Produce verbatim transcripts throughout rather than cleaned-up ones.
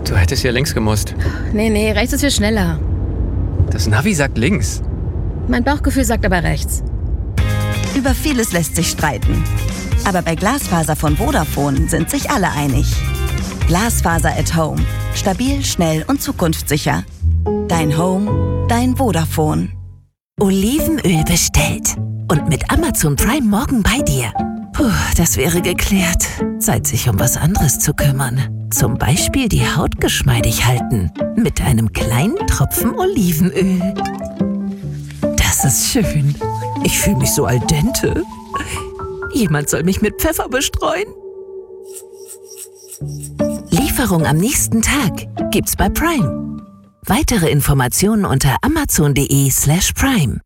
Du hättest hier links gemusst. Nee, nee, rechts ist viel schneller. Das Navi sagt links. Mein Bauchgefühl sagt aber rechts. Über vieles lässt sich streiten. Aber bei Glasfaser von Vodafone sind sich alle einig. Glasfaser at Home. Stabil, schnell und zukunftssicher. Dein Home, dein Vodafone. Olivenöl bestellt. Und mit Amazon Prime morgen bei dir. Puh, das wäre geklärt. Zeit, sich um was anderes zu kümmern. Zum Beispiel die Haut geschmeidig halten. Mit einem kleinen Tropfen Olivenöl. Das ist schön. Ich fühle mich so al dente. Jemand soll mich mit Pfeffer bestreuen. Lieferung am nächsten Tag gibt's bei Prime. Weitere Informationen unter amazon.de slash prime.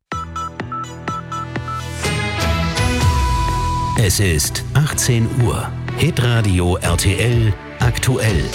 Es ist achtzehn Uhr. Hitradio R T L aktuell.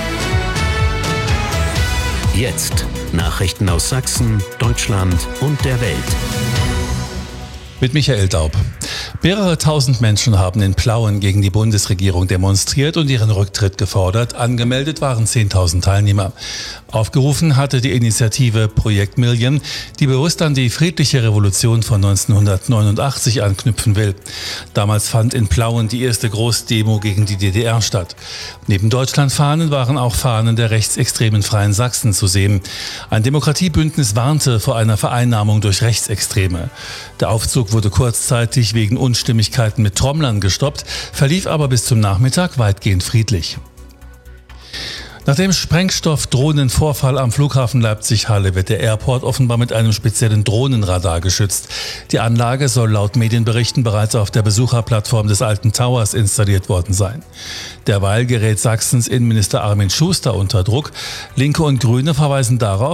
Jetzt Nachrichten aus Sachsen, Deutschland und der Welt. Mit Michael Daub. Mehrere tausend Menschen haben in Plauen gegen die Bundesregierung demonstriert und ihren Rücktritt gefordert. Angemeldet waren zehntausend Teilnehmer. Aufgerufen hatte die Initiative Projekt Million, die bewusst an die friedliche Revolution von neunzehnhundertneunundachtzig anknüpfen will. Damals fand in Plauen die erste Großdemo gegen die D D R statt. Neben Deutschlandfahnen waren auch Fahnen der rechtsextremen Freien Sachsen zu sehen. Ein Demokratiebündnis warnte vor einer Vereinnahmung durch Rechtsextreme. Der Aufzug wurde kurzzeitig wegen Unstimmigkeiten mit Trommlern gestoppt, verlief aber bis zum Nachmittag weitgehend friedlich. Nach dem Sprengstoff-Drohnenvorfall am Flughafen Leipzig-Halle wird der Airport offenbar mit einem speziellen Drohnenradar geschützt. Die Anlage soll laut Medienberichten bereits auf der Besucherplattform des Alten Towers installiert worden sein. Derweil gerät Sachsens Innenminister Armin Schuster unter Druck. Linke und Grüne verweisen darauf,